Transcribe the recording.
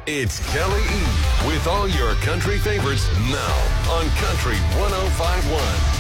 It's Kelly E with all your country favorites now on Country 105.1.